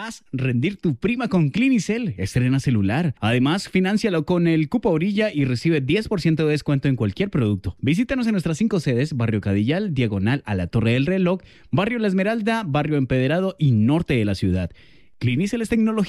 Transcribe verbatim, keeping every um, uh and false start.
Haz rendir tu prima con Clinicel. Estrena celular. Además, financialo con el cupo Orilla y recibe diez por ciento de descuento en cualquier producto. Visítanos en nuestras cinco sedes: Barrio Cadillal, Diagonal a la Torre del Reloj, Barrio La Esmeralda, Barrio Empedrado y Norte de la ciudad. Clinicel es tecnología.